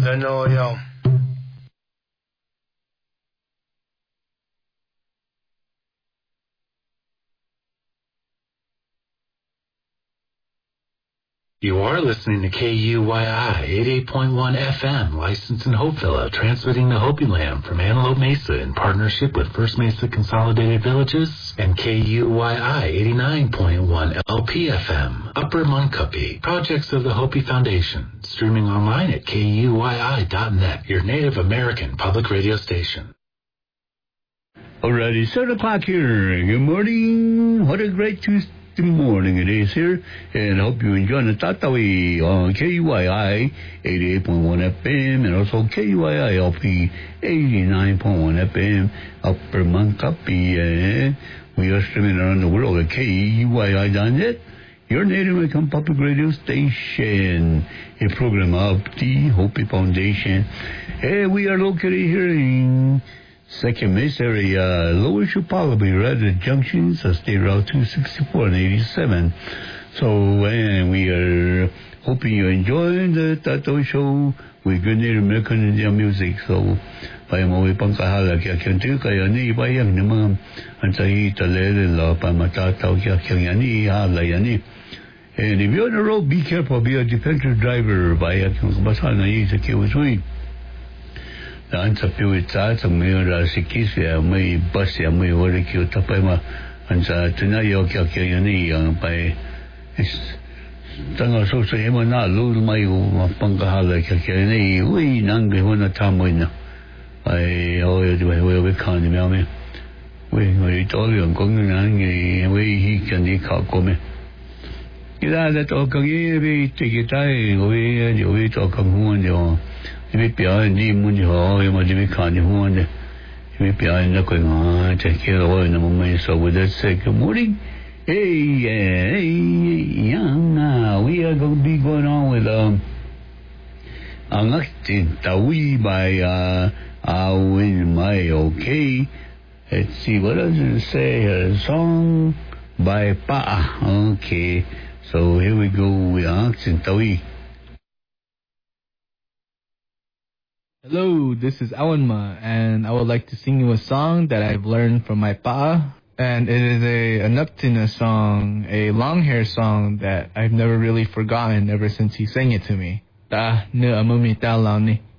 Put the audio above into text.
know, yo. You are listening to KUYI 88.1 FM, licensed in Hopevilla, transmitting to Hopi Land from Antelope Mesa in partnership with First Mesa Consolidated Villages and KUYI 89.1 LPFM, Upper Muncupi, projects of the Hopi Foundation, streaming online at KUYI.net, your Native American public radio station. Alrighty, 7 o'clock here. Good morning. What a great Tuesday morning it is here, and I hope you enjoy the Tatawi on KUYI 88.1 FM and also KUYI LP 89.1 FM Upper Muncupi. We are streaming around the world at KUYI.net, your Native American public radio station, a program of the Hopi Foundation. We are located here in Second Mesa area, Lower Chupalabi, right at the junctions of State Route 264 and 87. So, and we are hoping you're enjoying the Tato Show with good Native American Indian music. So, by mo ipangkahala kaya kyantu kaya ni ibayang ni mga ansahi talele la pa matataw kaya kyani hala yani. And if you're on the road, be careful, be a defensive driver by a kabasal na isa kiwasui. Daan sa piwita sa may rasikis ya may bus ya may wala kiyo tapay ma ansa tunayo kya kya yani ang pay tanga so sa ema na lul may pangkahala kya kya yani uy nangge wana tamoy na ay oyo di ba oyo kan ni me uy ngai toli ang kong nang ngai uy hi kan ni ka ko me kila da to kang ye be tikitai uy to kang huan yo we表演的木头，要么这边看的话呢，we 表演那个啊，这些我那么没说我在 say good morning. Hey, young, we are going to be going on with ang acting Tawi by Awin Mai. Okay, let's see what does it say here. A song by Pa. Okay, so here we go with acting Tawi. Hello, this is Awanma, and I would like to sing you a song that I've learned from my pa. And it is a Nuptina song, a long hair song that I've never really forgotten ever since he sang it to me. Ta ne amumi ta lao ni.